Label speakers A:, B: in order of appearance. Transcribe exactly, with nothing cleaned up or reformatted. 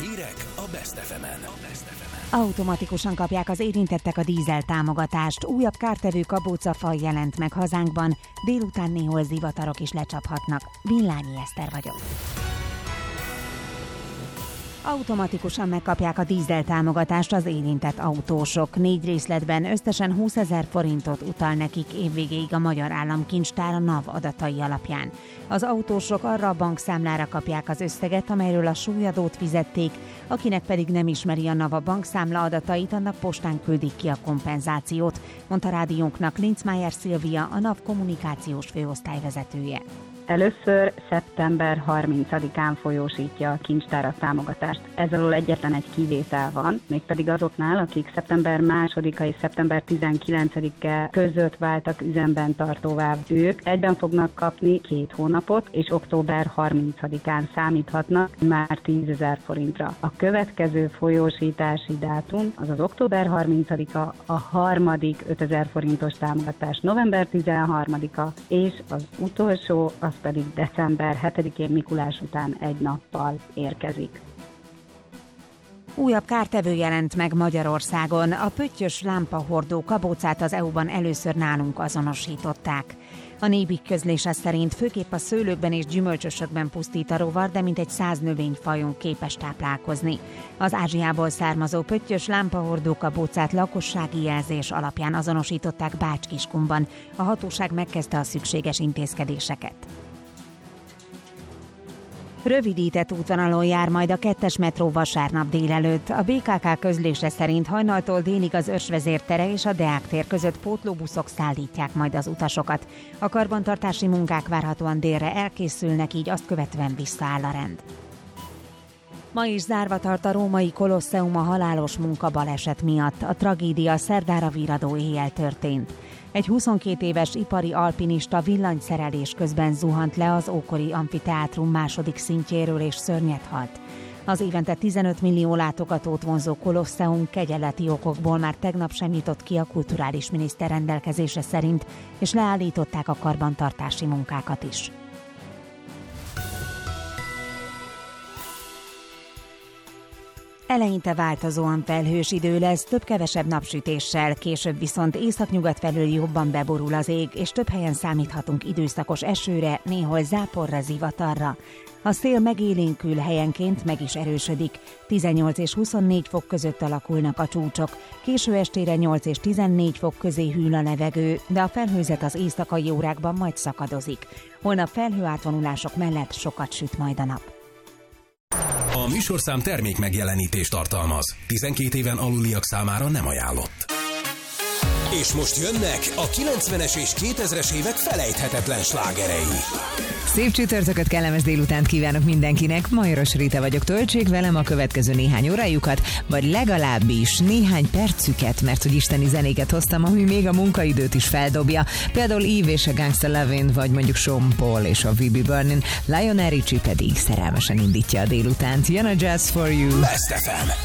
A: Hírek a Best ef emen.
B: Automatikusan kapják az érintettek a dízel támogatást. Újabb kártevő kabócafaj jelent meg hazánkban. Délután néhol zivatarok is lecsaphatnak. Villányi Eszter vagyok. Automatikusan megkapják a dízel támogatást az érintett autósok. Négy részletben összesen húszezer forintot utal nekik évvégéig a Magyar Államkincstár a NAV adatai alapján. Az autósok arra a bankszámlára kapják az összeget, amelyről a súlyadót fizették, akinek pedig nem ismeri a NAV a bankszámla adatait, annak postán küldik ki a kompenzációt, mondta rádiónknak Linzmeier Szilvia, a NAV kommunikációs főosztályvezetője.
C: Először szeptember harmincadikán folyósítja a kincstár a támogatást. Ez alól egyetlen egy kivétel van, mégpedig azoknál, akik szeptember másodika és szeptember tizenkilencedike között váltak üzemben tartóvá. Ők egyben fognak kapni két hónapot, és október harmincadikán számíthatnak már tízezer forintra. A következő folyósítási dátum az az október harmincadika, a harmadik ötezer forintos támogatás november tizenharmadika, és az utolsó az pedig december hetedikén Mikulás után egy nappal érkezik.
B: Újabb kártevő jelent meg Magyarországon. A pöttyös lámpahordó kabócát az é u-ban először nálunk azonosították. A Nébik közlése szerint főképp a szőlőkben és gyümölcsösökben pusztít a rovar, de mintegy száz növényfajon képes táplálkozni. Az Ázsiából származó pöttyös lámpahordó kabócát lakossági jelzés alapján azonosították Bács-Kiskunban. A hatóság megkezdte a szükséges intézkedéseket. Rövidített útvonalon jár majd a kettes metró vasárnap délelőtt. A bé ká ká közlése szerint hajnaltól délig az Őrsvezér tere és a Deák tér között pótlóbuszok szállítják majd az utasokat. A karbantartási munkák várhatóan délre elkészülnek, így azt követően visszaáll a rend. Ma is zárva tart a római Kolosseum a halálos munkabaleset miatt. A tragédia szerdára virradó éjjel történt. Egy huszonkét éves ipari alpinista villanyszerelés közben zuhant le az ókori amfiteátrum második szintjéről és szörnyet halt. Az évente tizenöt millió látogatót vonzó Kolosseum kegyeleti okokból már tegnap sem nyitott ki a kulturális miniszter rendelkezése szerint, és leállították a karbantartási munkákat is. Eleinte változóan felhős idő lesz, több-kevesebb napsütéssel, később viszont északnyugat felől jobban beborul az ég, és több helyen számíthatunk időszakos esőre, néhol záporra, zivatarra. A szél megélénkül, helyenként meg is erősödik. tizennyolc és huszonnégy fok között alakulnak a csúcsok. Késő estére nyolc és tizennégy fok közé hűl a levegő, de a felhőzet az éjszakai órákban majd szakadozik. Holnap felhőátvonulások mellett sokat süt majd a nap.
A: A műsorszám termék megjelenítést tartalmaz. tizenkét éven aluliak számára nem ajánlott. És most jönnek a kilencvenes és kétezres évek felejthetetlen slágerei.
D: Szép csütörtököt, kellemes délutánt kívánok mindenkinek. Majoros Rita vagyok, töltsék velem a következő néhány órájukat, vagy legalábbis néhány percüket, mert hogy isteni zenéket hoztam, ami még a munkaidőt is feldobja. Például Eve és a Gangsta Lovin', vagy mondjuk Sean Paul és a We Be Burnin', Lionel Richie pedig szerelmesen indítja a délutánt. Jön a Just For You.
A: Best ef em.